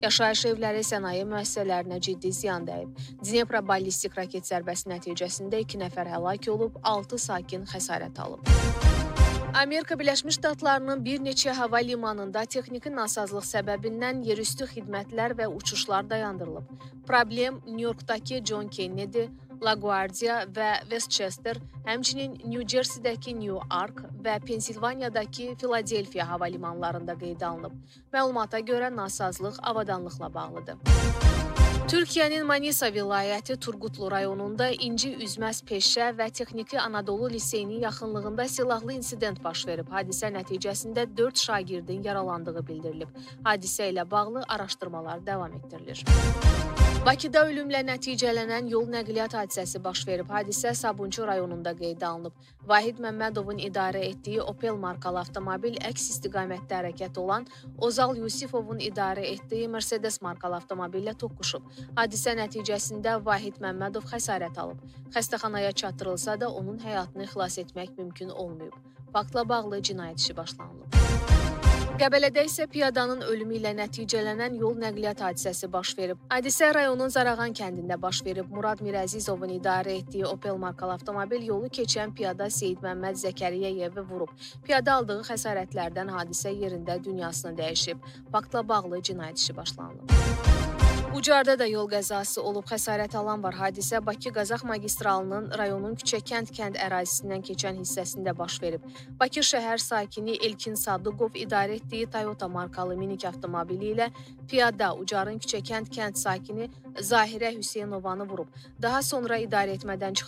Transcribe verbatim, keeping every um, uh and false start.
Yaşayış evləri, sənaye müəssisələrinə ciddi ziyan dəyib. Dnepra ballistik raket zərbəsi nəticəsində iki nəfər həlak olub, altı sakin xəsarət alıb. Amerika Birləşmiş Ştatlarının bir neçə hava limanında texniki nasazlıq səbəbindən yerüstü xidmətlər və uçuşlar dayandırılıb. Problem Nyu-Yorkdakı John Kennedy, LaGuardia və Westchester, həmçinin New-Jersey-dəki Newark və Pensilvaniyadakı Filadelfiya hava limanlarında qeydə alınıb. Məlumata görə nasazlıq avadanlıqla bağlıdır. Türkiyənin Manisa vilayəti Turqutlu rayonunda İnci Üzməz Peşə və Texniki Anadolu Liseyinin yaxınlığında silahlı insident baş verib. Hadisə nəticəsində dörd şagirdin yaralandığı bildirilib. Hadisə ilə bağlı araşdırmalar davam etdirilir. Bakıda ölümlə nəticələnən yol nəqliyyat hadisəsi baş verib. Hadisə Sabunçu rayonunda qeydə alınıb. Vahid Məmmədovun idarə etdiyi Opel markalı avtomobil əks istiqamətdə hərəkət olan Ozal Yusifovun idarə etdiyi Mercedes markalı avtomobillə toqquşub. Hadisə nəticəsində Vahid Məmmədov xəsarət alıb. Xəstəxanaya çatdırılsa da onun həyatını xilas etmək mümkün olmayıb. Faktla bağlı cinayət işi başlanılıb. Qəbələdə isə piyadanın ölümü ilə nəticələnən yol nəqliyyat hadisəsi baş verib. Hadisə rayonun Zarağan kəndində baş verib. Murad Mirəzizovun idarə etdiyi Opel markalı avtomobil yolu keçən piyada Seyid Məmməd Zəkəriyevi vurub. Piyada aldığı xəsarətlərdən hadisə yerində dünyasını dəyişib. Faktla bağlı cinayət işi başlanılıb. Ucarda da yol qəzası olub, xəsarət alan var. Hadisə Bakı-Qazax magistralının rayonun Küçəkənd kənd ərazisindən keçən hissəsində baş verib. Bakı şəhər sakini Elkin Sadıqov idarə etdiyi Toyota markalı minik avtomobili ilə piyada Ucarın Küçəkənd kənd sakini Zahirə Hüseynovanı vurub. Daha sonra idarə etmədən çıxan